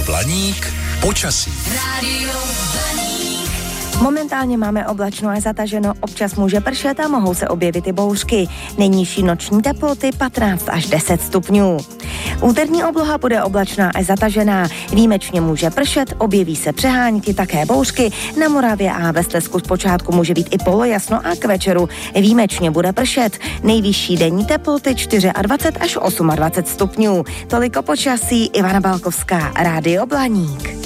Blaník počasí. Momentálně máme oblačno a zataženo, občas může pršet a mohou se objevit i bouřky. Nejnižší noční teploty 15 až 10 stupňů. Úterní obloha bude oblačná a zatažená. Výjimečně může pršet, objeví se přehánky, také bouřky. Na Moravě a ve Slezsku zpočátku může být i polojasno a k večeru výjimečně bude pršet. Nejvyšší denní teploty 24 až 28 stupňů. Toliko počasí, Ivana Balkovská, Rádio Blaník.